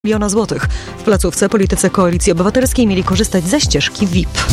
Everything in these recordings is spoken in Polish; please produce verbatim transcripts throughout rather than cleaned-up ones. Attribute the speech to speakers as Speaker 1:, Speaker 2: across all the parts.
Speaker 1: miliona złotych. W placówce politycy Koalicji Obywatelskiej mieli korzystać ze ścieżki V I P.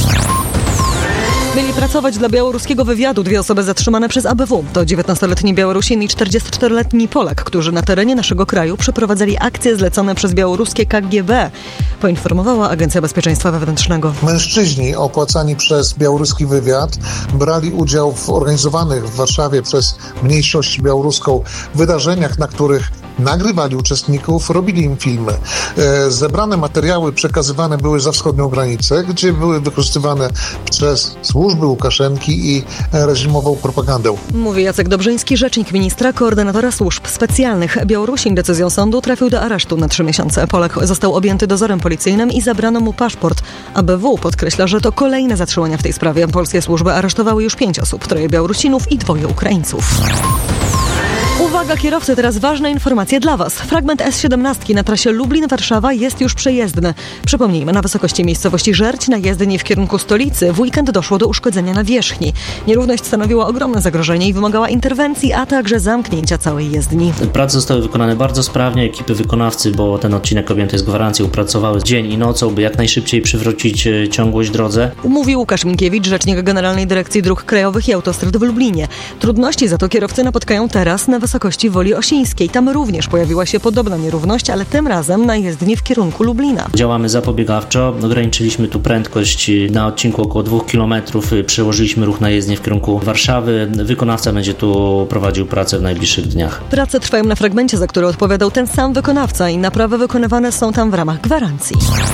Speaker 1: Mieli pracować dla białoruskiego wywiadu dwie osoby zatrzymane przez A B W. To dziewiętnastoletni Białorusin i czterdziestoczteroletni Polak, którzy na terenie naszego kraju przeprowadzali akcje zlecone przez białoruskie K G B, poinformowała Agencja Bezpieczeństwa Wewnętrznego.
Speaker 2: Mężczyźni opłacani przez białoruski wywiad brali udział w organizowanych w Warszawie przez mniejszość białoruską wydarzeniach, na których nagrywali uczestników, robili im filmy. Zebrane materiały przekazywane były za wschodnią granicę, gdzie były wykorzystywane przez służby Łukaszenki i reżimową propagandę.
Speaker 1: Mówi Jacek Dobrzyński, rzecznik ministra, koordynatora służb specjalnych. Białorusin decyzją sądu trafił do aresztu na trzy miesiące. Polak został objęty dozorem policyjnym i zabrano mu paszport. A B W podkreśla, że to kolejne zatrzymania w tej sprawie. Polskie służby aresztowały już pięć osób, troje Białorusinów i dwoje Ukraińców. Uwaga kierowcy, teraz ważna informacja dla Was. Fragment S siedemnaście na trasie Lublin-Warszawa jest już przejezdny. Przypomnijmy, na wysokości miejscowości Żerć na jezdni w kierunku stolicy w weekend doszło do uszkodzenia nawierzchni. Nierówność stanowiła ogromne zagrożenie i wymagała interwencji, a także zamknięcia całej jezdni.
Speaker 3: Prace zostały wykonane bardzo sprawnie. Ekipy wykonawcy, bo ten odcinek objęty jest gwarancją, pracowały dzień i nocą, by jak najszybciej przywrócić ciągłość drodze.
Speaker 1: Mówił Łukasz Minkiewicz, rzecznik Generalnej Dyrekcji Dróg Krajowych i Autostrad w Lublinie. Trudności za to kierowcy napotkają teraz na wysokości Woli Osińskiej. Tam również pojawiła się podobna nierówność, ale tym razem na jezdni w kierunku Lublina.
Speaker 3: Działamy zapobiegawczo. Ograniczyliśmy tu prędkość na odcinku około dwóch kilometrów. Przełożyliśmy ruch na jezdnię w kierunku Warszawy. Wykonawca będzie tu prowadził pracę w najbliższych dniach.
Speaker 1: Prace trwają na fragmencie, za który odpowiadał ten sam wykonawca i naprawy wykonywane są tam w ramach gwarancji.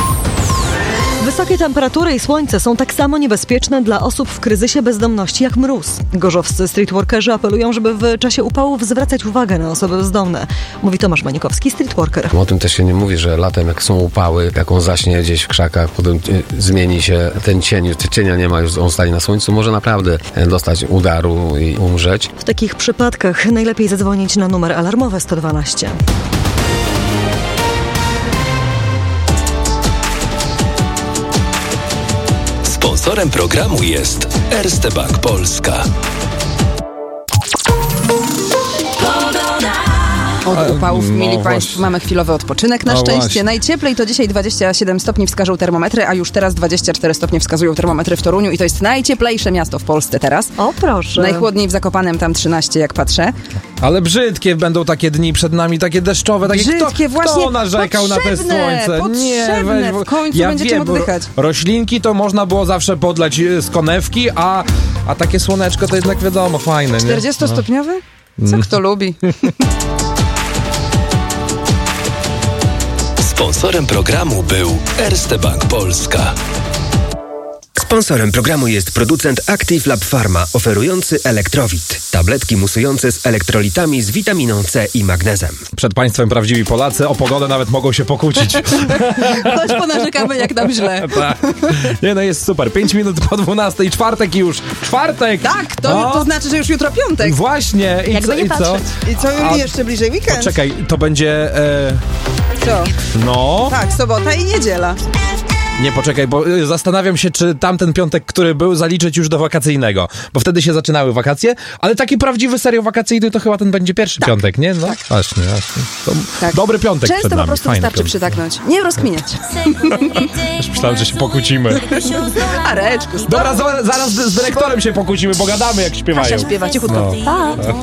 Speaker 1: Wysokie temperatury i słońce są tak samo niebezpieczne dla osób w kryzysie bezdomności jak mróz. Gorzowscy streetworkerzy apelują, żeby w czasie upałów zwracać uwagę na osoby bezdomne. Mówi Tomasz Manikowski, streetworker.
Speaker 4: O tym też się nie mówi, że latem jak są upały, jak on zaśnie gdzieś w krzakach, potem zmieni się ten cień, cienia nie ma, już on stanie na słońcu, może naprawdę dostać udaru i umrzeć.
Speaker 1: W takich przypadkach najlepiej zadzwonić na numer alarmowy sto dwanaście.
Speaker 5: Sponsorem programu jest Erste Bank Polska.
Speaker 6: Od upałów,
Speaker 7: no,
Speaker 6: mieli
Speaker 7: no
Speaker 6: Państwo, mamy chwilowy odpoczynek. Na
Speaker 7: no
Speaker 6: szczęście
Speaker 7: właśnie.
Speaker 6: Najcieplej to dzisiaj dwadzieścia siedem stopni wskażą termometry, a już teraz dwadzieścia cztery stopnie wskazują termometry w Toruniu i to jest najcieplejsze miasto w Polsce teraz.
Speaker 1: O proszę.
Speaker 6: Najchłodniej w Zakopanem, tam trzynaście jak patrzę.
Speaker 7: Ale brzydkie będą takie dni przed nami, takie deszczowe, takie
Speaker 6: Brzydkie,
Speaker 7: kto,
Speaker 6: właśnie
Speaker 7: kto narzekał na te
Speaker 6: potrzebne,
Speaker 7: słońce?
Speaker 6: potrzebne.
Speaker 7: weź,
Speaker 6: W końcu
Speaker 7: ja
Speaker 6: będziecie
Speaker 7: wiem, bo
Speaker 6: oddychać.
Speaker 7: roślinki to można było zawsze podlać z konewki, a, a takie słoneczko to jednak wiadomo, fajne. nie?
Speaker 6: czterdziestostopniowy? Co kto lubi?
Speaker 5: Sponsorem programu był Erste Bank Polska.
Speaker 8: Sponsorem programu jest producent Active Lab Pharma, oferujący Elektrowit. Tabletki musujące z elektrolitami z witaminą C i magnezem.
Speaker 7: Przed państwem prawdziwi Polacy o pogodę nawet mogą się pokłócić.
Speaker 6: Choć ponarzekamy jak nam źle.
Speaker 7: Tak. Nie no, jest super. Pięć minut po dwunastej, czwartek już. Czwartek!
Speaker 6: Tak, to,
Speaker 7: no.
Speaker 6: to znaczy, że już jutro piątek.
Speaker 7: Właśnie. I
Speaker 1: Jakby
Speaker 7: co?
Speaker 1: nie
Speaker 7: I co?
Speaker 1: patrzeć.
Speaker 6: I co,
Speaker 7: A-
Speaker 6: jeszcze bliżej weekend?
Speaker 7: Czekaj, to będzie... E,
Speaker 6: Co?
Speaker 7: no...
Speaker 6: Tak, sobota i niedziela.
Speaker 7: Nie, poczekaj, bo y, zastanawiam się, czy tamten piątek, który był, zaliczyć już do wakacyjnego. Bo wtedy się zaczynały wakacje, ale taki prawdziwy serio wakacyjny to chyba ten będzie pierwszy
Speaker 6: Tak.
Speaker 7: piątek, nie? No
Speaker 6: Tak.
Speaker 7: właśnie, właśnie. To
Speaker 6: Tak.
Speaker 7: Dobry piątek
Speaker 6: Często
Speaker 7: przed
Speaker 6: po
Speaker 7: nami.
Speaker 6: prostu
Speaker 7: Fajny
Speaker 6: wystarczy
Speaker 7: piątek.
Speaker 6: przytaknąć. Nie rozkminiać.
Speaker 7: Już myślałem, że się pokłócimy.
Speaker 6: Areczku,
Speaker 7: Dobra, za, zaraz z, z dyrektorem się pokłócimy, bo gadamy jak śpiewają.
Speaker 6: Kasia śpiewa cichutko.
Speaker 7: No.
Speaker 6: Pa.